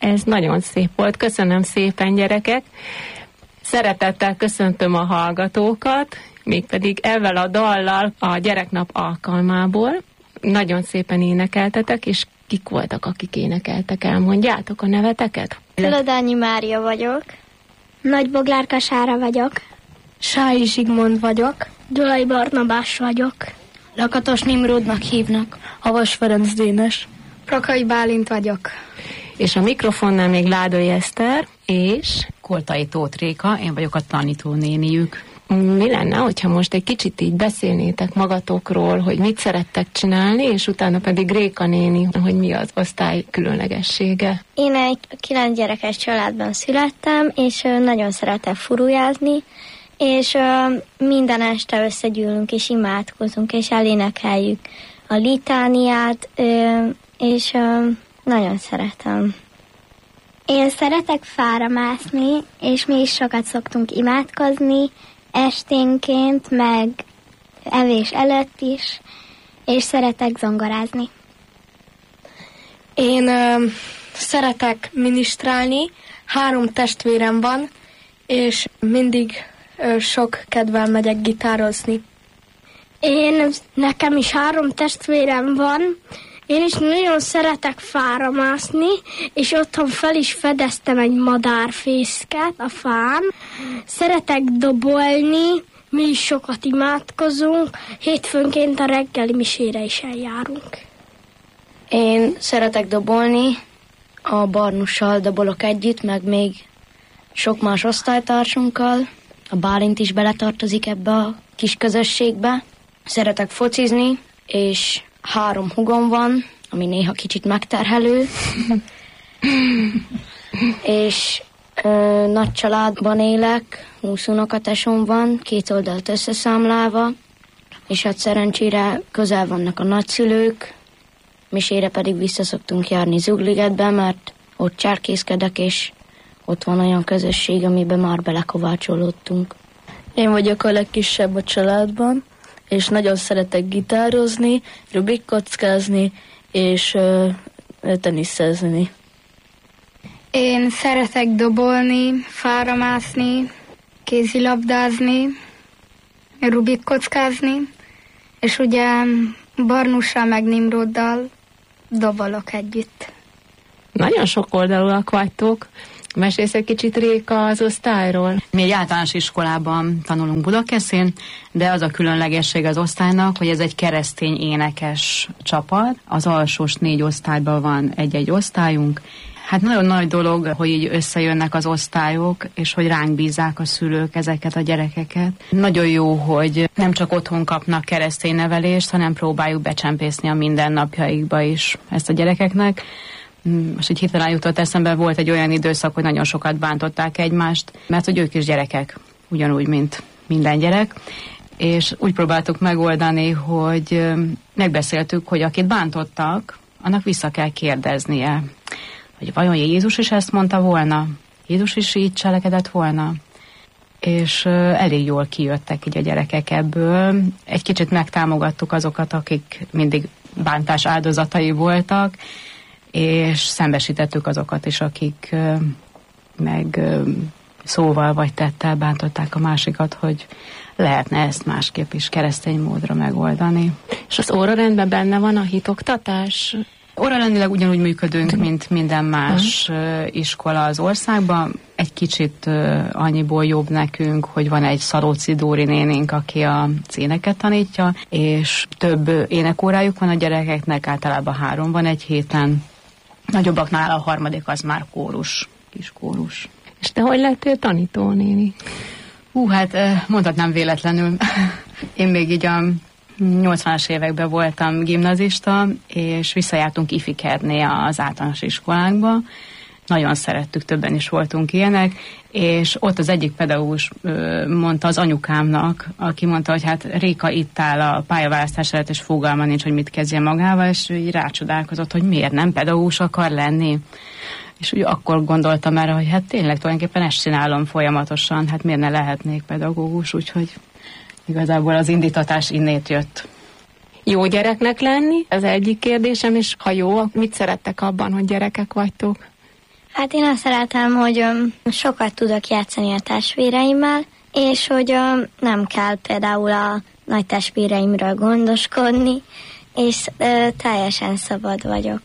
Ez nagyon szép volt. Köszönöm szépen, gyerekek. Szeretettel köszöntöm a hallgatókat, mégpedig ezzel a dallal a gyereknap alkalmából. Nagyon szépen énekeltetek, és kik voltak, akik énekeltek? Elmondjátok a neveteket? Lodányi Mária vagyok. Nagy Boglárka Sára vagyok. Sályi Zsigmond vagyok. Gyulai Barnabás vagyok. Lakatos Nimrodnak hívnak. Havas Ferenc Dénes. Prakai Bálint vagyok. És a mikrofonnál még Ládai Eszter, és Koltai Tóth Réka, én vagyok a tanítónéniük. Mi lenne, hogyha most egy kicsit így beszélnétek magatokról, hogy mit szerettek csinálni, és utána pedig Réka néni, hogy mi az osztály különlegessége? Én egy 9 gyerekes családban születtem, és nagyon szeretek furujázni, és minden este összegyűlünk, és imádkozunk, és elénekeljük a litániát, és nagyon szeretem. Én szeretek fára mászni, és mi is sokat szoktunk imádkozni, esténként, meg evés előtt is, és szeretek zongorázni. Én szeretek minisztrálni, 3 testvérem van, és mindig sok kedvel megyek gitározni. Nekem is 3 testvérem van, én is nagyon szeretek fára mászni, és otthon fel is fedeztem egy madárfészket a fán. Szeretek dobolni, mi is sokat imádkozunk, hétfőnként a reggeli misére is eljárunk. Én szeretek dobolni, a Barnussal dobolok együtt, meg még sok más osztálytársunkkal. A Bálint is beletartozik ebbe a kis közösségbe. Szeretek focizni, és 3 húgom van, ami néha kicsit megterhelő. És nagy családban élek, 20 unokatesom van, 2 oldalt összeszámlálva, és hát szerencsére közel vannak a nagyszülők, misére pedig vissza szoktunk járni Zugligetbe, mert ott cserkészkedek, és ott van olyan közösség, amiben már belekovácsolódtunk. Én vagyok a legkisebb a családban, és nagyon szeretek gitározni, Rubik kockázni, és teniszezni. Én szeretek dobolni, fára mászni, kézilabdázni, Rubik kockázni, és ugye Barnussal meg Nimroddal dobolok együtt. Nagyon sok oldalúak vagytok. Mesélsz egy kicsit, Réka, az osztályról? Mi egy általános iskolában tanulunk Budakeszin, de az a különlegesség az osztálynak, hogy ez egy keresztény énekes csapat. Az alsós 4 osztályban van egy-egy osztályunk. Hát nagyon nagy dolog, hogy így összejönnek az osztályok, és hogy ránk bízzák a szülők ezeket a gyerekeket. Nagyon jó, hogy nem csak otthon kapnak keresztény nevelést, hanem próbáljuk becsempészni a mindennapjaikba is ezt a gyerekeknek. Most így hirtelen jutott eszembe, volt egy olyan időszak, hogy nagyon sokat bántották egymást, mert hogy ők is gyerekek, ugyanúgy, mint minden gyerek, és úgy próbáltuk megoldani, hogy megbeszéltük, hogy akit bántottak, annak vissza kell kérdeznie, hogy vajon Jézus is ezt mondta volna? Jézus is így cselekedett volna? És elég jól kijöttek így a gyerekek ebből. Egy kicsit megtámogattuk azokat, akik mindig bántás áldozatai voltak, és szembesítettük azokat is, akik meg szóval vagy tettel bántották a másikat, hogy lehetne ezt másképp is keresztény módra megoldani. És az órarendben benne van a hitoktatás? Órarendileg ugyanúgy működünk, mint minden más iskola az országban. Egy kicsit annyiból jobb nekünk, hogy van egy Szalóci Dóri nénénk, aki az éneket tanítja, és több énekórájuk van a gyerekeknek, általában 3 van egy héten. Nagyobbaknál a 3. az már kórus, kis kórus. És te hogy lettél tanítónéni? Hát mondhatnám véletlenül. Én még így a 80-as években voltam gimnazista, és visszajártunk ifikedni az általános iskolánkba. Nagyon szerettük, többen is voltunk ilyenek, és ott az egyik pedagógus mondta az anyukámnak, aki mondta, hogy hát Réka itt áll a pályaválasztás előtt, és fogalma nincs, hogy mit kezdjen magával, és így rácsodálkozott, hogy miért nem pedagógus akar lenni. És úgy akkor gondoltam erre, hogy hát tényleg tulajdonképpen ezt csinálom folyamatosan, hát miért ne lehetnék pedagógus, úgyhogy igazából az indítatás innét jött. Jó gyereknek lenni? Ez egyik kérdésem, és ha jó, mit szerettek abban, hogy gyerekek vagytok? Hát én azt szeretem, hogy sokat tudok játszani a testvéreimmel, és hogy nem kell például a nagy testvéreimről gondoskodni, és teljesen szabad vagyok.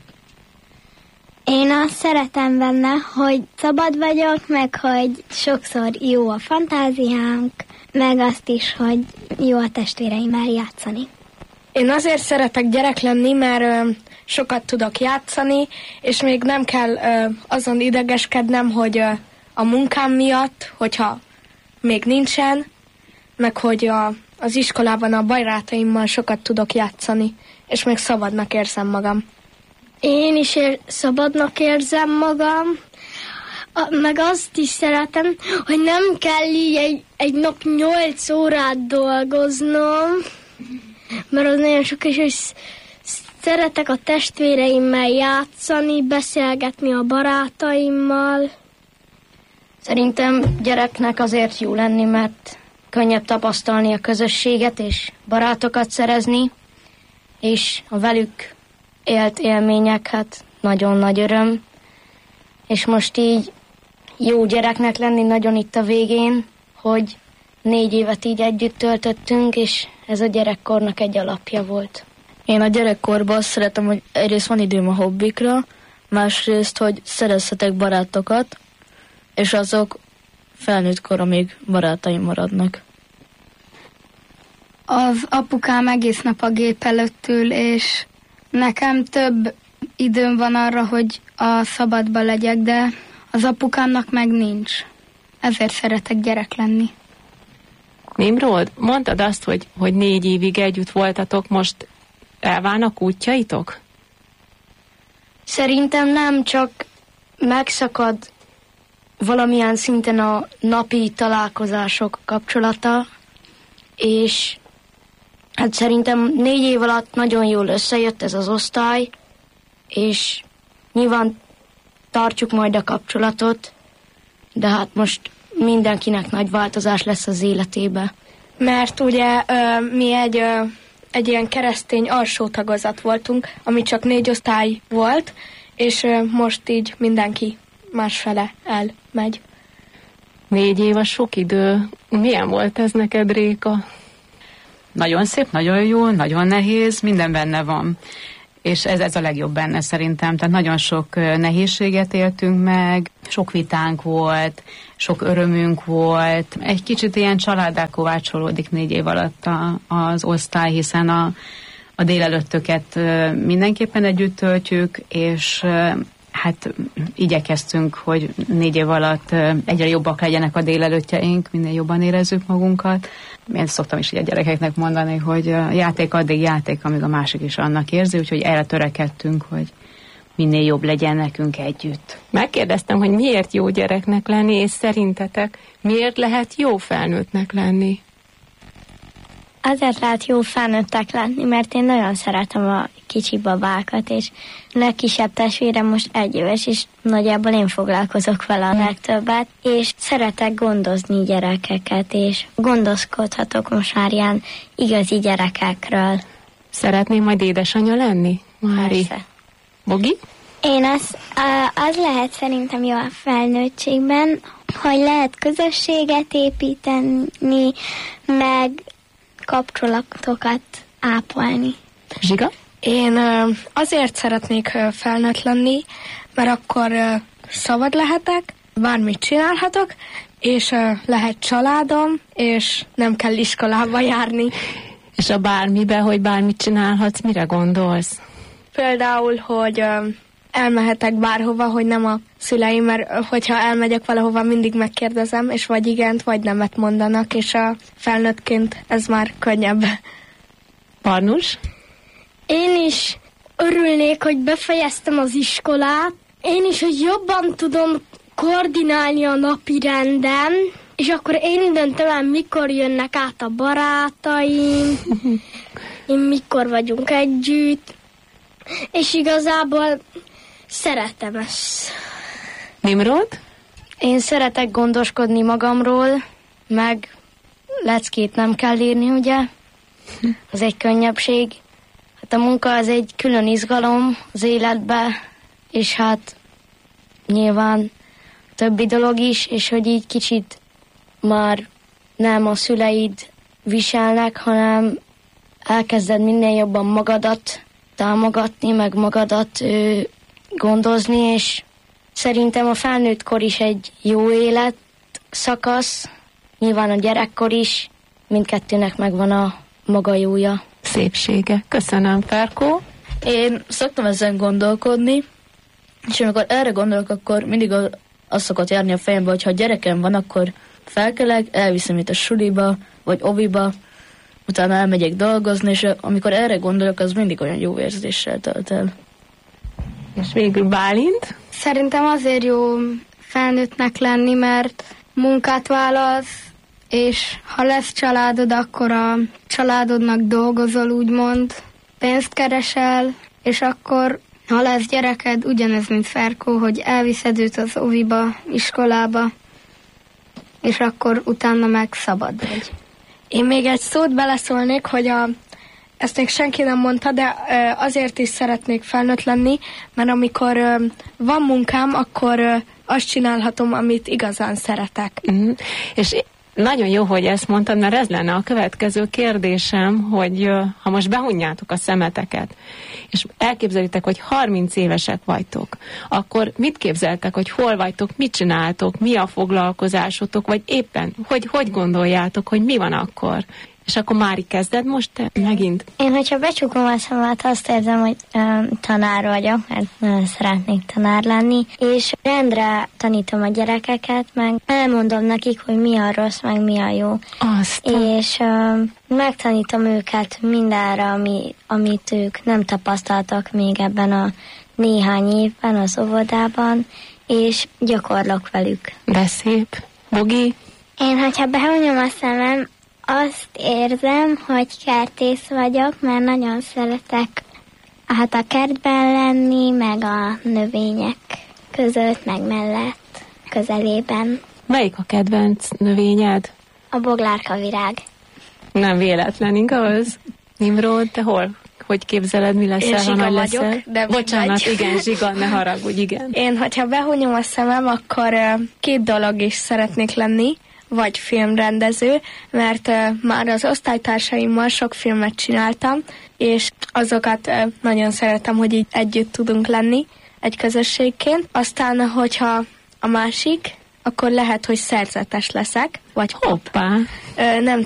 Én azt szeretem benne, hogy szabad vagyok, meg hogy sokszor jó a fantáziánk, meg azt is, hogy jó a testvéreimmel játszani. Én azért szeretek gyerek lenni, mert sokat tudok játszani, és még nem kell azon idegeskednem, hogy a munkám miatt, hogyha még nincsen, meg hogy az iskolában a barátaimmal sokat tudok játszani, és még szabadnak érzem magam. Én is szabadnak érzem magam, meg azt is szeretem, hogy nem kell így egy nap 8 órát dolgoznom, mert az nagyon sok, és hogy szeretek a testvéreimmel játszani, beszélgetni a barátaimmal. Szerintem gyereknek azért jó lenni, mert könnyebb tapasztalni a közösséget és barátokat szerezni, és a velük élt élmények, hát nagyon nagy öröm. És most így jó gyereknek lenni nagyon itt a végén, hogy 4 évet így együtt töltöttünk, és ez a gyerekkornak egy alapja volt. Én a gyerekkorban azt szeretem, hogy egyrészt van időm a hobbikra, másrészt, hogy szerezhetek barátokat, és azok felnőtt koromig barátaim maradnak. Az apukám egész nap a gép előtt ül, és nekem több időm van arra, hogy a szabadba legyek, de az apukámnak meg nincs. Ezért szeretek gyerek lenni. Nimród, mondtad azt, hogy 4 évig együtt voltatok, most elválnak útjaitok? Szerintem nem, csak megszakad valamilyen szinten a napi találkozások kapcsolata, és hát szerintem 4 év alatt nagyon jól összejött ez az osztály, és nyilván tartjuk majd a kapcsolatot, de hát most mindenkinek nagy változás lesz az életébe. Mert ugye mi egy ilyen keresztény alsó tagozat voltunk, ami csak 4 osztály volt, és most így mindenki másfele elmegy. 4 év a sok idő. Milyen volt ez neked, Réka? Nagyon szép, nagyon jó, nagyon nehéz, minden benne van. És ez a legjobb benne szerintem. Tehát nagyon sok nehézséget éltünk meg, sok vitánk volt, sok örömünk volt. Egy kicsit ilyen családdá kovácsolódik 4 év alatt az osztály, hiszen a délelőttöket mindenképpen együtt töltjük, és hát igyekeztünk, hogy 4 év alatt egyre jobbak legyenek a délelőttjeink, minél jobban érezzük magunkat. Én szoktam is így a gyerekeknek mondani, hogy játék addig játék, amíg a másik is annak érzi, úgyhogy erre törekedtünk, hogy minél jobb legyen nekünk együtt. Megkérdeztem, hogy miért jó gyereknek lenni, és szerintetek miért lehet jó felnőttnek lenni? Azért lehet jó felnőttek lenni, mert én nagyon szeretem a kicsi babákat, és legkisebb testvérem most 1 éves, és nagyjából én foglalkozok vele a legtöbbet, és szeretek gondozni gyerekeket, és gondoskodhatok most már ilyen igazi gyerekekről. Szeretném majd édesanyja lenni, Mári? Persze. Bogi? Én az lehet szerintem jó a felnőttségben, hogy lehet közösséget építeni, meg kapcsolatokat ápolni. Zsiga? Én azért szeretnék felnőtt lenni, mert akkor szabad lehetek, bármit csinálhatok, és lehet családom, és nem kell iskolába járni. És a bármibe, hogy bármit csinálhatsz, mire gondolsz? Például, hogy elmehetek bárhova, hogy nem a szüleim, mert hogyha elmegyek valahova, mindig megkérdezem, és vagy igent, vagy nemet mondanak, és a felnőttként ez már könnyebb. Parnus? Én is örülnék, hogy befejeztem az iskolát. Én is, hogy jobban tudom koordinálni a napi rendem, és akkor én döntöm el, mikor jönnek át a barátaim, én mikor vagyunk együtt, és igazából szeretem ezt. Nimród? Én szeretek gondoskodni magamról, meg leckét nem kell írni, ugye? Az egy könnyebbség. Hát a munka az egy külön izgalom az életbe, és hát nyilván többi dolog is, és hogy így kicsit már nem a szüleid viselnek, hanem elkezded minél jobban magadat támogatni, meg magadat gondozni, és szerintem a felnőttkor is egy jó életszakasz, nyilván a gyerekkor is, mindkettőnek megvan a maga jója. Szépsége. Köszönöm, Ferkó. Én szoktam ezen gondolkodni, és amikor erre gondolok, akkor mindig az szokott járni a fejembe, hogy ha gyerekem van, akkor felkelek, elviszem itt a suliba, vagy oviba, utána elmegyek dolgozni, és amikor erre gondolok, az mindig olyan jó érzéssel tölt el. És végül Bálint? Szerintem azért jó felnőttnek lenni, mert munkát válasz, és ha lesz családod, akkor a családodnak dolgozol, úgymond, pénzt keresel, és akkor, ha lesz gyereked, ugyanez, mint Ferkó, hogy elviszed őt az oviba, iskolába, és akkor utána meg szabad vagy. Én még egy szót beleszólnék, hogy ezt még senki nem mondta, de azért is szeretnék felnőtt lenni, mert amikor van munkám, akkor azt csinálhatom, amit igazán szeretek. És nagyon jó, hogy ezt mondtad, mert ez lenne a következő kérdésem, hogy ha most behunjátok a szemeteket, és elképzelitek, hogy 30 évesek vagytok, akkor mit képzeltek, hogy hol vagytok, mit csináltok, mi a foglalkozásotok, vagy éppen, hogy gondoljátok, hogy mi van akkor? És akkor Mári, kezded most te megint? Én, hogyha becsukom a szemet, azt érzem, hogy tanár vagyok, mert nagyon szeretnék tanár lenni, és rendre tanítom a gyerekeket, meg elmondom nekik, hogy mi a rossz, meg mi a jó. És megtanítom őket mindenre, amit ők nem tapasztaltak még ebben a néhány évben az óvodában, és gyakorlok velük. De szép. Bogi? Én, hogyha behunyom a szemem, azt érzem, hogy kertész vagyok, mert nagyon szeretek a kertben lenni, meg a növények között, meg mellett, közelében. Melyik a kedvenc növényed? A boglárkavirág. Nem véletlen, igaz? Nimrod, te hol? Hogy képzeled, mi leszel, ha nagy leszel? Bocsánat, igen, Zsiga, ne haragudj, igen. Én, hogyha behunyom a szemem, akkor két dolog is szeretnék lenni, vagy filmrendező, mert már az osztálytársaimmal sok filmet csináltam, és azokat nagyon szeretem, hogy így együtt tudunk lenni egy közösségként. Aztán, hogyha a másik, akkor lehet, hogy szerzetes leszek, vagy hoppá. Nem